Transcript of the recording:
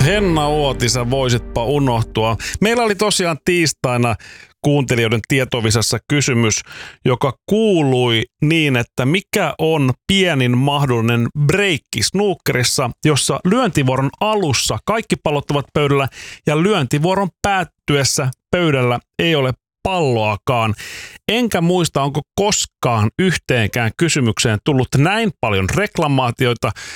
Henna Uoti, sä voisitpa unohtua. Meillä oli tosiaan tiistaina kuuntelijoiden tietovisassa kysymys, joka kuului niin, että mikä on pienin mahdollinen breikki snookerissa, jossa lyöntivuoron alussa kaikki pallot ovat pöydällä ja lyöntivuoron päättyessä pöydällä ei ole palloakaan. Enkä muista, onko koskaan yhteenkään kysymykseen tullut näin paljon reklamaatioita